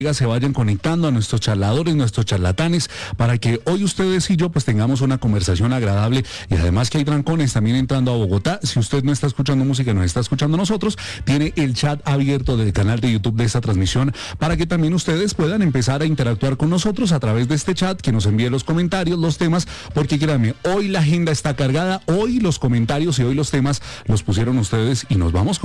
se vayan conectando a nuestros charladores, nuestros charlatanes, para que hoy ustedes y yo pues tengamos una conversación agradable. Y además que hay trancones también entrando a Bogotá. Si usted no está escuchando música, nos está escuchando nosotros, tiene el chat abierto del canal de YouTube de esta transmisión para que también ustedes puedan empezar a interactuar con nosotros a través de este chat, que nos envíe los comentarios, los temas, porque créanme, hoy la agenda está cargada, hoy los comentarios y hoy los temas los pusieron ustedes y nos vamos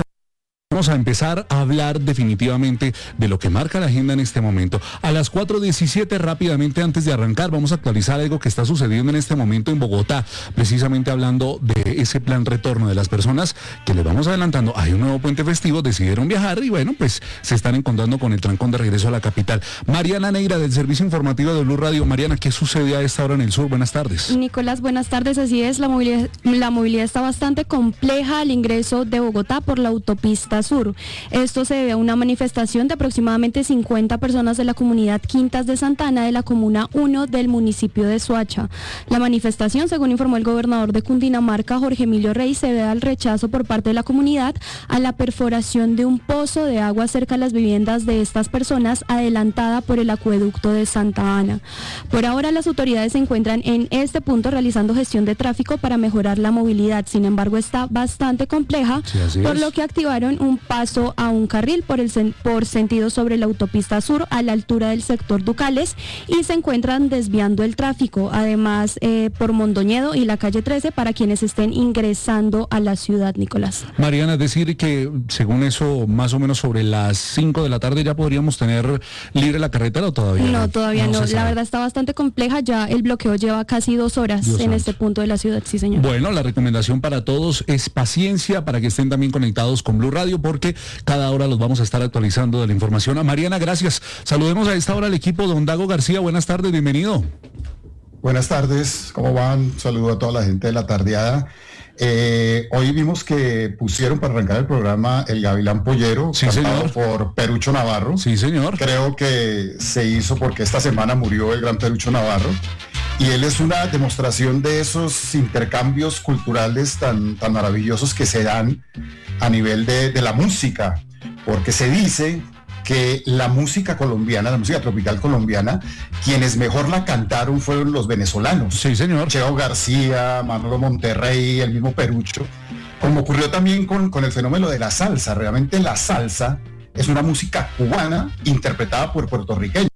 a empezar a hablar definitivamente de lo que marca la agenda en este momento. A las 4:17, rápidamente antes de arrancar, vamos a actualizar algo que está sucediendo en este momento en Bogotá, precisamente hablando de ese plan retorno de las personas que les vamos adelantando. Hay un nuevo puente festivo, decidieron viajar y bueno, pues se están encontrando con el trancón de regreso a la capital. Mariana Neira, del Servicio Informativo de Blue Radio. Mariana, ¿qué sucede a esta hora en el sur? Buenas tardes. Nicolás, buenas tardes. Así es, la movilidad está bastante compleja al ingreso de Bogotá por la autopista sur. Esto se debe a una manifestación de aproximadamente 50 personas de la comunidad Quintas de Santana de la Comuna 1 del municipio de Soacha. La manifestación, según informó el gobernador de Cundinamarca, Jorge Emilio Rey, se debe al rechazo por parte de la comunidad a la perforación de un pozo de agua cerca a las viviendas de estas personas, adelantada por el acueducto de Santa Ana. Por ahora, las autoridades se encuentran en este punto realizando gestión de tráfico para mejorar la movilidad. Sin embargo, está bastante compleja, sí, por lo que activaron un paso a un carril por sentido sobre la autopista sur a la altura del sector Ducales y se encuentran desviando el tráfico, además por Mondoñedo y la calle 13 para quienes estén ingresando a la ciudad, Nicolás. Mariana, es decir que según eso, más o menos sobre las 5 de la tarde ya podríamos tener libre la carretera, ¿o todavía no? No, todavía no. La verdad está bastante compleja, ya el bloqueo lleva casi 2 horas en este punto de la ciudad, sí señor. Bueno, la recomendación para todos es paciencia para que estén también conectados con Blue Radio, porque cada hora los vamos a estar actualizando de la información. A Mariana, gracias. Saludemos a esta hora al equipo. Don Dago García, buenas tardes, bienvenido. Buenas tardes, ¿cómo van? Saludo a toda la gente de la tardeada. Hoy vimos que pusieron para arrancar el programa El Gavilán Pollero, sí, cantado señor, por Perucho Navarro. Sí, señor. Creo que se hizo porque esta semana murió el gran Perucho Navarro. Y él es una demostración de esos intercambios culturales tan maravillosos que se dan a nivel de la música, porque se dice que la música colombiana, la música tropical colombiana, quienes mejor la cantaron fueron los venezolanos. Sí, señor. Cheo García, Manolo Monterrey, el mismo Perucho, como ocurrió también con el fenómeno de la salsa. Realmente la salsa es una música cubana interpretada por puertorriqueños.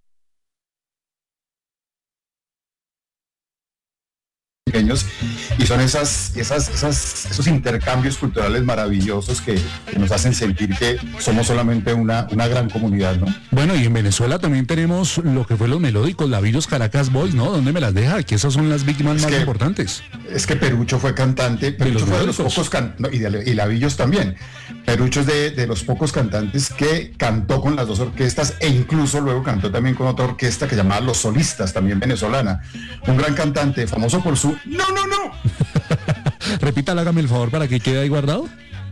Y son esos intercambios culturales maravillosos que nos hacen sentir que somos solamente una gran comunidad, ¿no? Bueno, y en Venezuela también tenemos lo que fue los melódicos, Lavillos Caracas Boys, ¿no? ¿Dónde me las deja? Que esas son las víctimas más importantes. Es que Perucho fue cantante, Perucho fue de los pocos y Lavillos también. Perucho es de los pocos cantantes que cantó con las dos orquestas e incluso luego cantó también con otra orquesta que llamaba Los Solistas, también venezolana. Un gran cantante, famoso por su ¡No! Repítale, hágame el favor para que quede ahí guardado.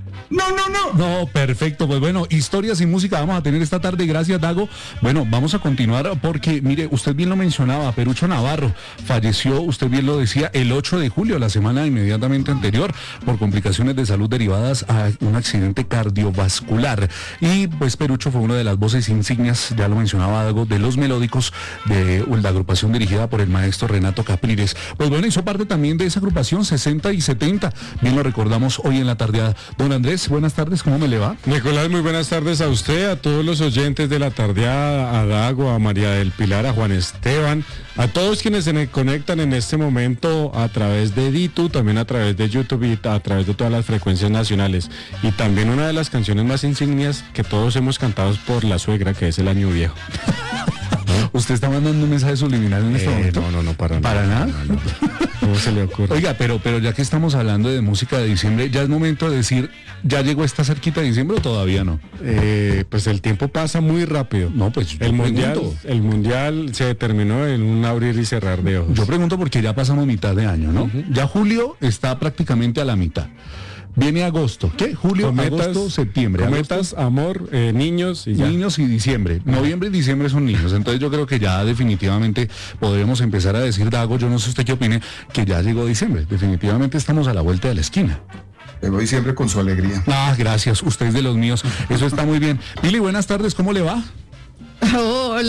No, perfecto. Pues bueno, historias y música vamos a tener esta tarde. Gracias, Dago. Bueno, vamos a continuar porque, mire, usted bien lo mencionaba, Perucho Navarro falleció, usted bien lo decía, el 8 de julio, la semana inmediatamente anterior, por complicaciones de salud derivadas a un accidente cardiovascular. Y pues Perucho fue una de las voces insignias, ya lo mencionaba Dago, de los melódicos de la agrupación dirigida por el maestro Renato Capriles. Pues bueno, hizo parte también de esa agrupación 60 y 70. Bien lo recordamos hoy en la tardeada. Don Andrés, buenas tardes, ¿cómo me le va? Nicolás, muy buenas tardes a usted, a todos los oyentes de la tardeada, a Dago, a María del Pilar, a Juan Esteban, a todos quienes se conectan en este momento a través de DITU, también a través de YouTube y a través de todas las frecuencias nacionales. Y también una de las canciones más insignias que todos hemos cantado por la suegra, que es El Año Viejo. ¿No? ¿Usted está mandando un mensaje subliminal en este momento? No, para nada. ¿Para nada? No. ¿Cómo se le ocurre? Oiga, pero ya que estamos hablando de música de diciembre, ¿ya es momento de decir, ya llegó esta cerquita de diciembre o todavía no? Pues el tiempo pasa muy rápido. No, pues el mundial se terminó en un abrir y cerrar de ojos. Yo pregunto porque ya pasamos mitad de año, ¿no? Uh-huh. Ya julio está prácticamente a la mitad. Viene agosto. ¿Qué? Julio, cometas, agosto, septiembre. Cometas, agosto, amor, niños y ya. Niños y diciembre. Noviembre y diciembre son niños. Entonces yo creo que ya definitivamente podremos empezar a decir, Dago, yo no sé usted qué opine, que ya llegó diciembre. Definitivamente estamos a la vuelta de la esquina. Llegó diciembre con su alegría. Ah, gracias. Usted es de los míos. Eso está muy bien. Pili, buenas tardes. ¿Cómo le va? Hola.